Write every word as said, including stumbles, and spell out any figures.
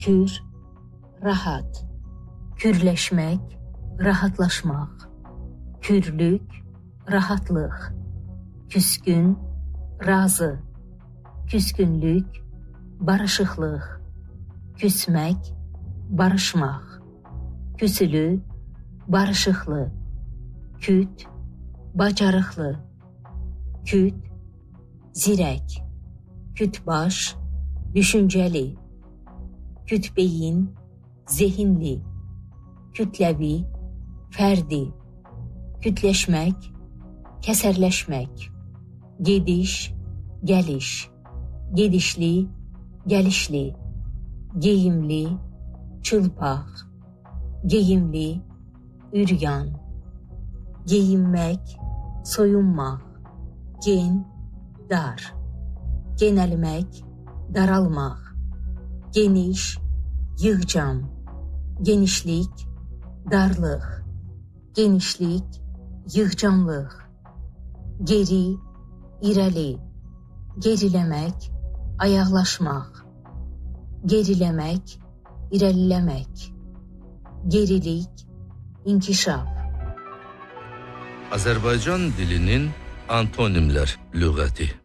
Kür, rahat. Kürləşmək, rahatlaşmaq. Kürlük, rahatlıq. Küskün, razı. Küskünlük, barışıqlıq. Küsmək, barışmaq. Küsülü, barışıqlı. Küt, bacarıqlı. Küt, zirək. Küt baş, düşüncəli. Küt beyin, zehinli. Kütləvi, fərdi. Kütləşmək, kəsərləşmək. Gediş, gəliş. Gedişli, gəlişli. Geyimli, çılpaq. Geyimli, üryan. Geyinmək, soyunmaq. Gen, dar. Genəlmək, daralmaq. Geniş, yığcam. Genişlik, darlıq. Genişlik, yığcamlıq. Geri, irəli. Geriləmək, ayaqlaşmaq. Geriləmək, irəliləmək. Gerilik, inkişaf. Azərbaycan dilinin antonimlər lüğəti.